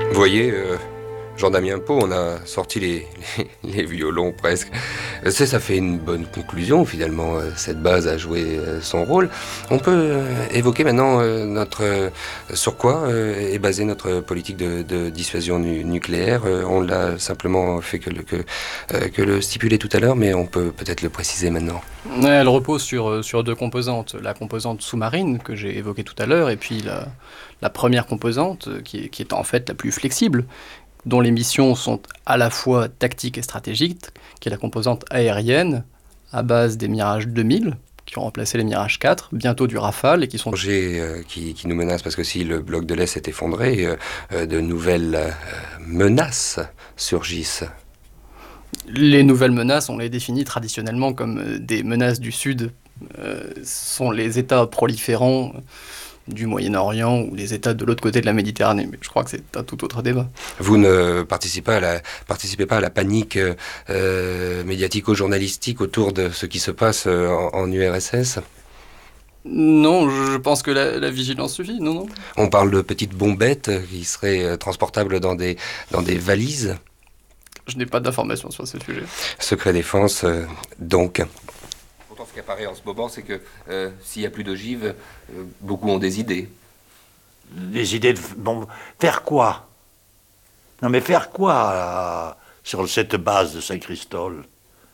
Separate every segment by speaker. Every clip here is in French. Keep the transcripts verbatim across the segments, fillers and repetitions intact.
Speaker 1: Vous voyez, euh, Jean-Damien Pau, on a sorti les, les, les violons presque. C'est, ça fait une bonne conclusion finalement, euh, cette base a joué euh, son rôle. On peut euh, évoquer maintenant euh, notre, euh, sur quoi euh, est basée notre politique de, de dissuasion nu nucléaire. Euh, on l'a simplement fait que le, que, euh, que le stipuler tout à l'heure, mais on peut peut-être le préciser maintenant.
Speaker 2: Ouais, elle repose sur, sur deux composantes. La composante sous-marine, que j'ai évoquée tout à l'heure, et puis la, la première composante, euh, qui est, qui est en fait la plus flexible, dont les missions sont à la fois tactiques et stratégiques, qui est la composante aérienne, à base des Mirage deux mille, qui ont remplacé les Mirage quatre, bientôt du Rafale, et qui sont...
Speaker 1: Danger euh, qui, qui nous menace, parce que si le bloc de l'Est s'est effondré, euh, euh, de nouvelles euh, menaces surgissent.
Speaker 2: Les nouvelles menaces, on les définit traditionnellement comme euh, des menaces du Sud, euh, sont les États proliférants du Moyen-Orient ou les États de l'autre côté de la Méditerranée. Mais je crois que c'est un tout autre débat.
Speaker 1: Vous ne participez pas à la, participez pas à la panique euh, médiatico-journalistique autour de ce qui se passe euh, en, en U R S S?
Speaker 2: Non, je pense que la, la vigilance suffit, non, non.
Speaker 1: On parle de petites bombettes qui seraient euh, transportables dans des, dans des valises.
Speaker 2: Je n'ai pas d'informations sur ce sujet.
Speaker 1: Secret défense, euh, donc. Pourtant, ce qui apparaît en ce moment, c'est que euh, s'il n'y a plus d'ogives, euh, beaucoup ont des idées.
Speaker 3: Des idées de... Bon, faire quoi? Non mais faire quoi euh, sur cette base de Saint-Christol?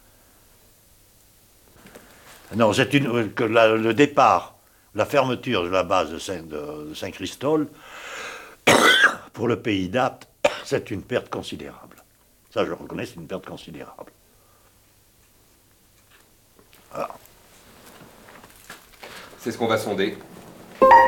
Speaker 3: Non, c'est une que la, le départ, la fermeture de la base de Saint, de, de Saint-Christol, pour le pays d'Apt, c'est une perte considérable. Ça, je le reconnais, c'est une perte considérable. Voilà.
Speaker 1: C'est ce qu'on va sonder.